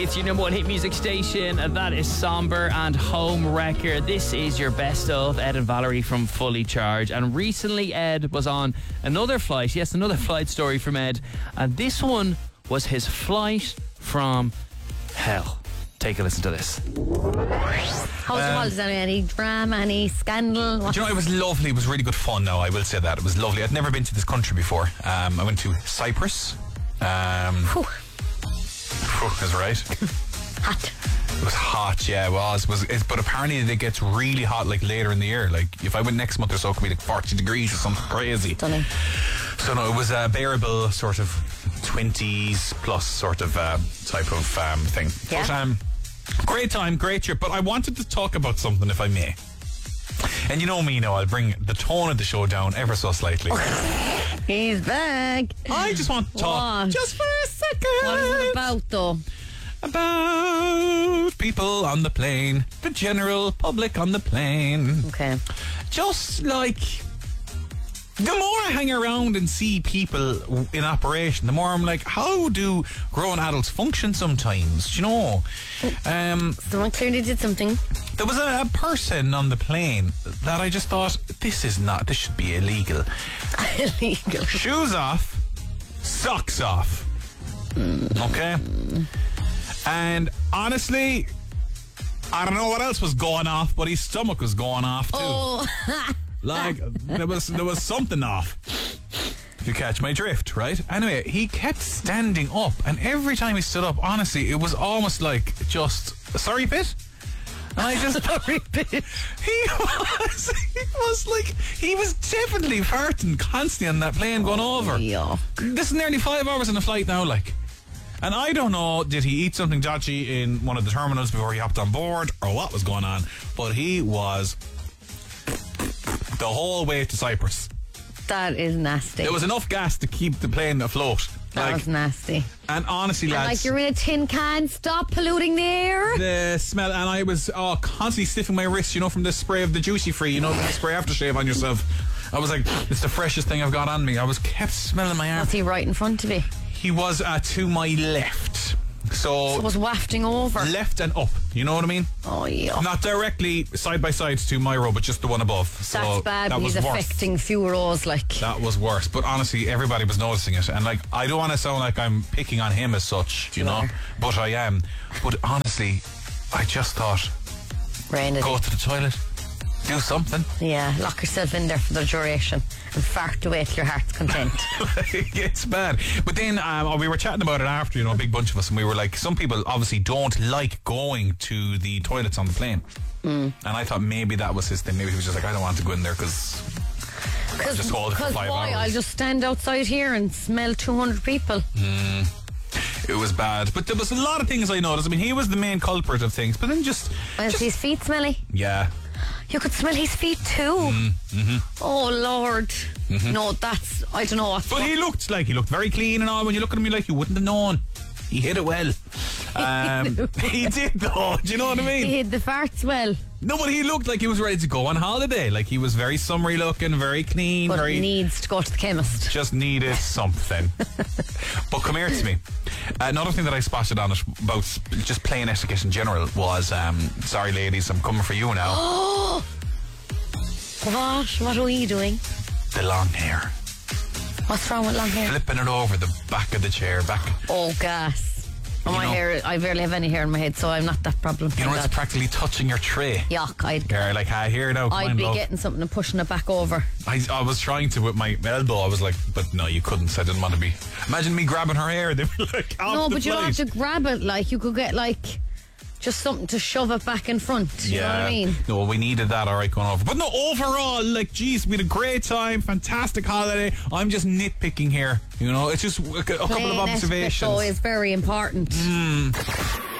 It's your number one hit music station. That is Somber and Home Wrecker. This is your best of Ed and Valerie from Fully Charged. And recently Ed was on another flight. Yes, another flight story from Ed. And this one was his flight from hell. Take a listen to this. How was the holidays? Any drama, any scandal? Do you know, it was lovely. It was really good fun now, I will say that. It was lovely. I'd never been to this country before. I went to Cyprus. That's right. Hot. It was hot, yeah, it was. But apparently it gets really hot like later in the year. Like if I went next month or so, it could be like 40 degrees or something crazy. Stunning. So no, it was a bearable sort of 20s plus sort of type of thing. Yeah. But, great time, great trip. But I wanted to talk about something, if I may. And you know me now, I'll bring the tone of the show down ever so slightly. He's back. I just want to talk just for a second. What is it about, though? About people on the plane, the general public on the plane. Okay. Just like, the more I hang around and see people in operation, the more I'm like, how do grown adults function sometimes? Do you know? Someone clearly did something. There was a person on the plane that I just thought, this should be illegal. Illegal. Shoes off, socks off. Okay? And honestly, I don't know what else was going off, but his stomach was going off too. Oh. Like, there was something off. If you catch my drift, right? Anyway, he kept standing up, and every time he stood up, honestly, it was almost like just, sorry, Pit? And I just, sorry, Pit. He was definitely farting constantly on that plane going over. Yeah. This is nearly 5 hours in a flight now, like. And I don't know, did he eat something dodgy in one of the terminals before he hopped on board, or what was going on, but he was the whole way to Cyprus. That is nasty. There was enough gas to keep the plane afloat. That was nasty. And honestly, lads, like you're in a tin can, stop polluting the air. The smell, and I was constantly sniffing my wrist, you know, from the spray of the Juicy Free, you know, the spray aftershave on yourself. I was like, it's the freshest thing I've got on me. I was kept smelling my arm. Was he right in front of you? He was to my left. So it was wafting over. Left and up, you know what I mean? Oh, yeah. Not directly side by side to my row, but just the one above. So that's bad. That was he's worse. affecting few rows, like. That was worse. But honestly, everybody was noticing it. And like, I don't want to sound like I'm picking on him as such, you know? But I am. But honestly, I just thought, go to the toilet, do something. Yeah, lock yourself in there for the duration and fart away till your heart's content. It's bad. But then we were chatting about it after, you know, a big bunch of us, and we were like, some people obviously don't like going to the toilets on the plane. And I thought maybe that was his thing. Maybe he was just like, I don't want to go in there because I'll just hold it for 5 hours. I'll just stand outside here and smell 200 people. It was bad. But there was a lot of things I noticed. I mean, he was the main culprit of things, but then just his feet smelly? Yeah. You could smell his feet too. Oh, Lord. No, that's, I don't know what. But he looked very clean and all. When you look at him, you're like, you wouldn't have known. He hid it well. He did though. Do you know what I mean? He hid the farts well. No, but he looked like he was ready to go on holiday. Like he was very summery looking, very clean. But he needs to go to the chemist. Just needed something. But come here to me. Another thing that I spotted on it about just plane etiquette in general was, sorry ladies, I'm coming for you now. What are we doing? The long hair. What's wrong with long hair? Flipping it over the back of the chair. Oh, gas. My hair, I barely have any hair in my head, so I'm not that problem. You know, it's practically touching your tray. Yuck. You're like, here now. I'd be getting something and pushing it back over. I was trying to with my elbow. I was like, but no, you couldn't. So I didn't want to be. Imagine me grabbing her hair. They were like, no, but you don't have to grab it. Like, you could get like just something to shove it back in front. You know what I mean? No, we needed that, all right, going over. But no, overall, like, geez, we had a great time, fantastic holiday. I'm just nitpicking here, you know. It's just a couple of observations. So is very important.